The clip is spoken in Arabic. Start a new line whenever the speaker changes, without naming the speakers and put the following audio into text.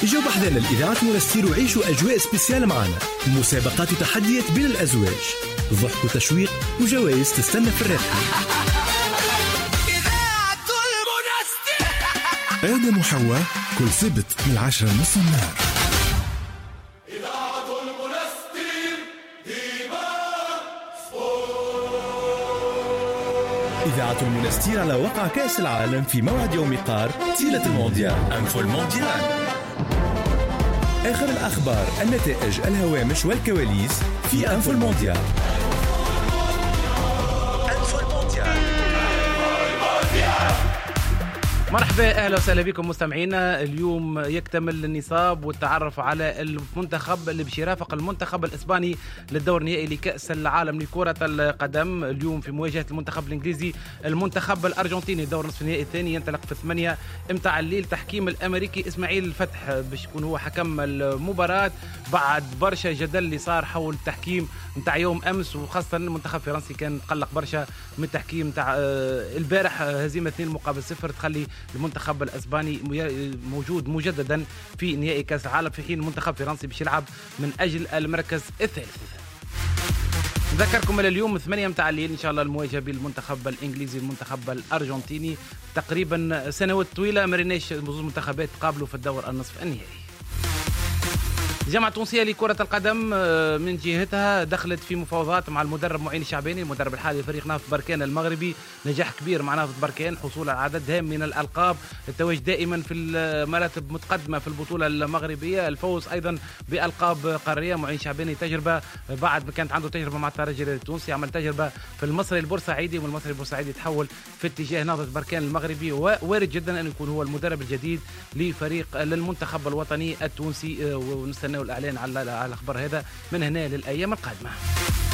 جو بحذانا الإذاعة منستير وعيشوا أجواء سبيسيال معنا، مسابقات وتحديات بين الأزواج، ضحك وتشويق وجوائز تستنى في الرحلة.
آدم وحواء كل سبت من 10:30 النهار.
إذاعة المنستير على وقع كأس العالم في موعد يوم قار تيلة المونديال أنفو المونديال. آخر الأخبار، النتائج، الهوامش والكواليس في أنفو المونديال.
مرحبا، اهلا وسهلا بكم مستمعينا. اليوم يكتمل النصاب والتعرف على المنتخب اللي باش يرافق المنتخب الاسباني للدور النهائي لكأس العالم لكرة القدم. اليوم في مواجهة المنتخب الانجليزي المنتخب الارجنتيني، دور نصف النهائي الثاني ينطلق في 8 متاع الليل. تحكيم الامريكي اسماعيل الفتح باش يكون هو حكم المباراة بعد برشا جدل اللي صار حول التحكيم متاع يوم امس، وخاصة المنتخب الفرنسي كان تقلق برشا من التحكيم متاع البارح. هزيمة 2-0 تخلي المنتخب الاسباني موجود مجددا في نهائي كاس العالم، في حين المنتخب الفرنسي باش يلعب من اجل المركز الثالث. نذكركم اليوم 8 متاع الليل ان شاء الله المواجهه بين المنتخب الانجليزي والمنتخب الارجنتيني. تقريبا سنوات طويله ما ريناش زوج منتخبات تقابلوا في الدور النصف النهائي. الجامعة التونسية لكرة القدم من جهتها دخلت في مفاوضات مع المدرب معين الشعباني، المدرب الحالي لفريق نهضة بركان المغربي. نجاح كبير مع نهضة بركان، حصول على عدد هام من الألقاب، التواجد دائما في المراتب متقدمة في البطولة المغربية، الفوز أيضا بألقاب قارية. معين الشعباني تجربة بعد ما كانت عنده تجربة مع الترجي التونسي، عمل تجربة في المصري البورسعيدي، والمصري البورسعيدي تحول في اتجاه نهضة بركان المغربي، ووارد جدا أن يكون هو المدرب الجديد لفريق للمنتخب الوطني التونسي. ونستنى الإعلان على الأخبار هذا من هنا للأيام القادمة.